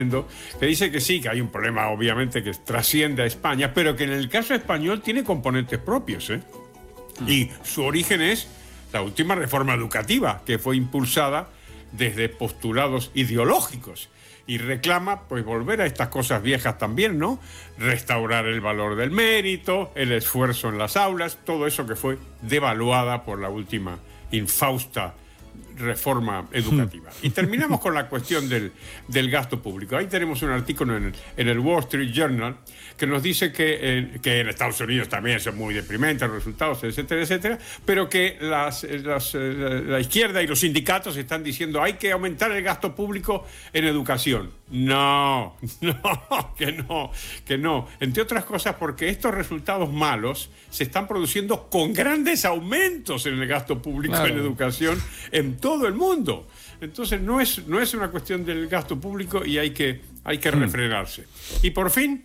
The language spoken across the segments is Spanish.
que dice que sí, que hay un problema obviamente que trasciende a España, pero que en el caso español tiene componentes propios, ¿eh? Y su origen es la última reforma educativa, que fue impulsada desde postulados ideológicos y reclama pues volver a estas cosas viejas también, ¿no? Restaurar el valor del mérito, el esfuerzo en las aulas, todo eso que fue devaluada por la última infausta reforma educativa. Y terminamos con la cuestión del gasto público. Ahí tenemos un artículo en el Wall Street Journal que nos dice que en Estados Unidos también son muy deprimentes los resultados, etcétera, etcétera, pero que la izquierda y los sindicatos están diciendo hay que aumentar el gasto público en educación. No, que no. Entre otras cosas porque estos resultados malos se están produciendo con grandes aumentos en el gasto público en educación en todo el mundo. Entonces no es una cuestión del gasto público y hay que refrenarse. Y por fin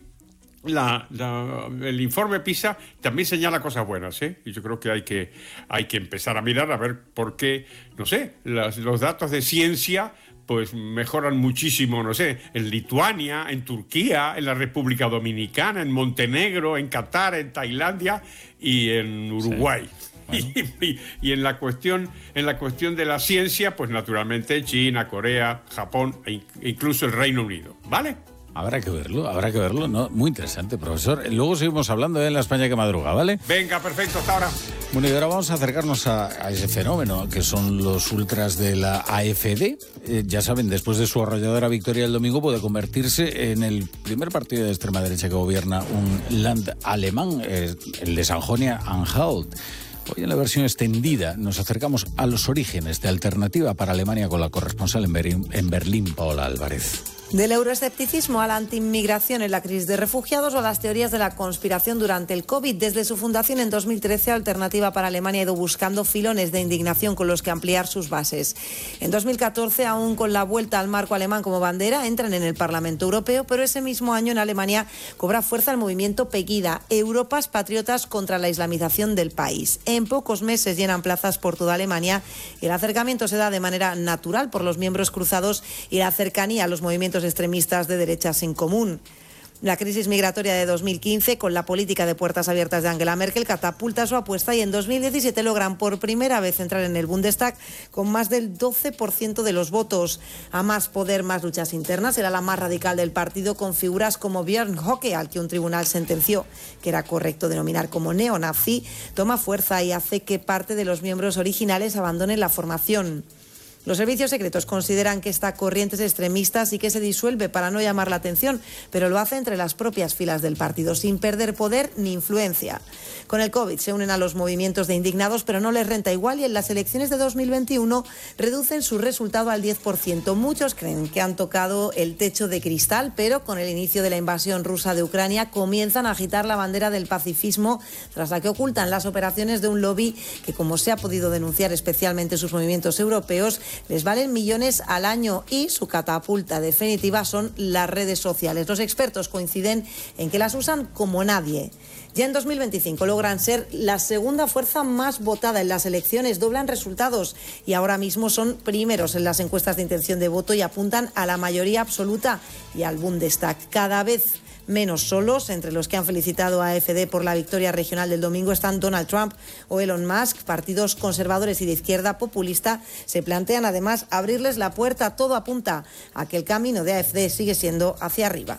el informe PISA también señala cosas buenas, ¿eh? Y yo creo que hay que empezar a mirar a ver por qué, no sé, los datos de ciencia pues mejoran muchísimo, no sé, en Lituania, en Turquía, en la República Dominicana, en Montenegro, en Qatar, en Tailandia y en Uruguay. Sí. Bueno. Y en la cuestión de la ciencia, pues naturalmente China, Corea, Japón e incluso el Reino Unido, ¿vale? Habrá que verlo, ¿no? Muy interesante, profesor. Luego seguimos hablando en La España que madruga, ¿vale? Venga, perfecto, hasta ahora. Bueno, y ahora vamos a acercarnos a ese fenómeno, que son los ultras de la AfD. Ya saben, después de su arrolladora victoria el domingo, puede convertirse en el primer partido de extrema derecha que gobierna un land alemán, el de Sajonia-Anhalt. Hoy en la versión extendida nos acercamos a los orígenes de Alternativa para Alemania con la corresponsal en Berlín, Paola Álvarez. Del euroescepticismo a la antiinmigración en la crisis de refugiados o a las teorías de la conspiración durante el COVID. Desde su fundación en 2013, Alternativa para Alemania ha ido buscando filones de indignación con los que ampliar sus bases. En 2014, aún con la vuelta al marco alemán como bandera, entran en el Parlamento Europeo, pero ese mismo año en Alemania cobra fuerza el movimiento Pegida, Europas Patriotas contra la islamización del país. En pocos meses llenan plazas por toda Alemania y el acercamiento se da de manera natural por los miembros cruzados y la cercanía a los movimientos extremistas de derechas en común. La crisis migratoria de 2015, con la política de puertas abiertas de Angela Merkel, catapulta su apuesta y en 2017 logran por primera vez entrar en el Bundestag con más del 12% de los votos. A más poder, más luchas internas. Era la más radical del partido, con figuras como Björn Höcke, al que un tribunal sentenció que era correcto denominar como neonazi, toma fuerza y hace que parte de los miembros originales abandonen la formación. Los servicios secretos consideran que esta corriente es extremista y que se disuelve para no llamar la atención, pero lo hace entre las propias filas del partido, sin perder poder ni influencia. Con el COVID se unen a los movimientos de indignados, pero no les renta igual y en las elecciones de 2021 reducen su resultado al 10%. Muchos creen que han tocado el techo de cristal, pero con el inicio de la invasión rusa de Ucrania comienzan a agitar la bandera del pacifismo, tras la que ocultan las operaciones de un lobby que, como se ha podido denunciar especialmente sus movimientos europeos, les valen millones al año y su catapulta definitiva son las redes sociales. Los expertos coinciden en que las usan como nadie. Ya en 2025 logran ser la segunda fuerza más votada en las elecciones, doblan resultados y ahora mismo son primeros en las encuestas de intención de voto y apuntan a la mayoría absoluta y al Bundestag. Cada vez menos solos. Entre los que han felicitado a AfD por la victoria regional del domingo están Donald Trump o Elon Musk. Partidos conservadores y de izquierda populista se plantean además abrirles la puerta. Todo apunta a que el camino de AfD sigue siendo hacia arriba.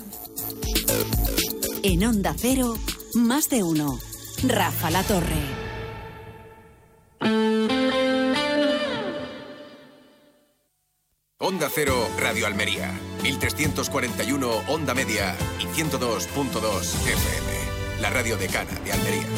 En Onda Cero, más de uno. Rafa La Torre. Onda Cero, Radio Almería, 1341 Onda Media y 102.2 FM. La radio decana de Almería.